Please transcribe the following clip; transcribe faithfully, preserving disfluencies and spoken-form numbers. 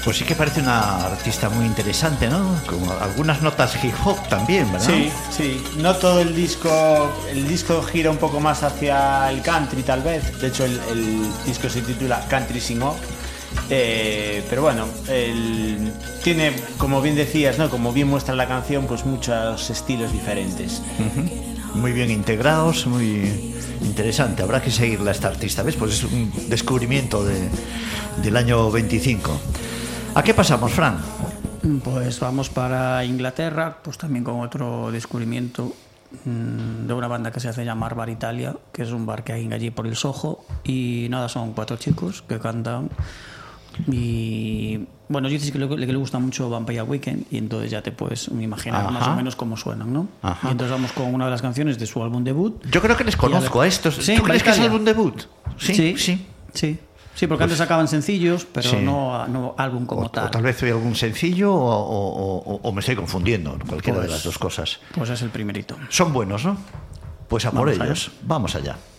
Pues sí que parece una artista muy interesante, ¿no? Como algunas notas hip hop también, ¿verdad? Sí, sí. No todo el disco, el disco gira un poco más hacia el country, tal vez. De hecho, el, el disco se titula Country Sing Off. Eh, pero bueno, el, tiene, como bien decías, ¿no? Como bien muestra la canción, pues muchos estilos diferentes. Uh-huh. Muy bien integrados, muy interesante. Habrá que seguirla a esta artista, ¿ves? Pues es un descubrimiento de, del año veinticinco. ¿A qué pasamos, Fran? Pues vamos para Inglaterra, pues también con otro descubrimiento mmm, de una banda que se hace llamar Bar Italia, que es un bar que hay allí por el Soho, y nada, son cuatro chicos que cantan. Y bueno, dices que le, que le gusta mucho Vampire Weekend, y entonces ya te puedes imaginar Ajá. más o menos cómo suenan, ¿no? Ajá. Y entonces vamos con una de las canciones de su álbum debut. Yo creo que les conozco a, a estos. ¿Sí? ¿Tú crees que es álbum debut? Sí, sí, sí. sí. Sí, porque pues, antes sacaban sencillos, pero sí. no, no álbum como o, tal. O tal vez hay algún sencillo o, o, o, o me estoy confundiendo, cualquiera pues, de las dos cosas. Pues es el primerito. Son buenos, ¿no? Pues a por Vamos ellos. Allá. Vamos allá.